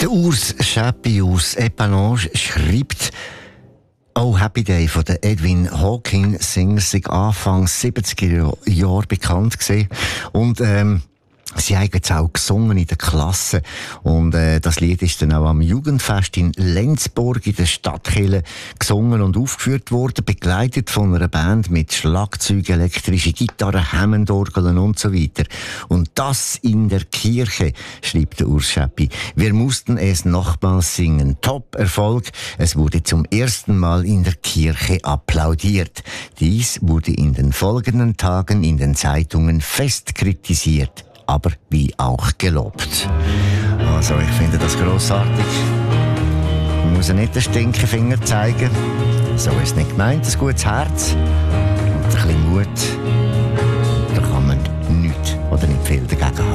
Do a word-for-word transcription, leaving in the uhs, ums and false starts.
Der Urs Schäppi aus Épanage schreibt: «Oh Happy Day» von der Edwin Hawkins, Singer, sei Anfang siebziger Jahre bekannt gewesen. Und, ähm, sie haben jetzt auch gesungen in der Klasse. Und, äh, das Lied ist dann auch am Jugendfest in Lenzburg in der Stadtkirche gesungen und aufgeführt worden, begleitet von einer Band mit Schlagzeug, elektrische Gitarre, Hammondorgeln und so weiter. Und das in der Kirche, schreibt der Urs Schäppi. Wir mussten es nochmals singen. Top-Erfolg. Es wurde zum ersten Mal in der Kirche applaudiert. Dies wurde in den folgenden Tagen in den Zeitungen fest kritisiert, aber wie auch gelobt. Also, ich finde das grossartig. Man muss ja nicht den Stinkefinger zeigen. So ist es nicht gemeint, ein gutes Herz und ein bisschen Mut. Da kann man nichts oder nicht viel dagegen haben.